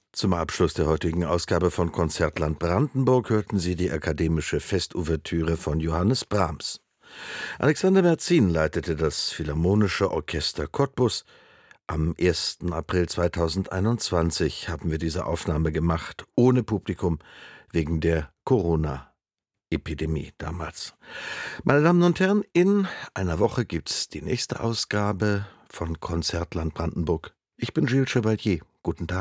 Zum Abschluss der heutigen Ausgabe von Konzertland Brandenburg hörten Sie die akademische Festouvertüre von Johannes Brahms. Alexander Merzin leitete das Philharmonische Orchester Cottbus. Am 1. April 2021 haben wir diese Aufnahme gemacht, ohne Publikum, wegen der Corona-Epidemie damals. Meine Damen und Herren, in einer Woche gibt's die nächste Ausgabe von Konzertland Brandenburg. Ich bin Gilles Chevalier. Guten Tag.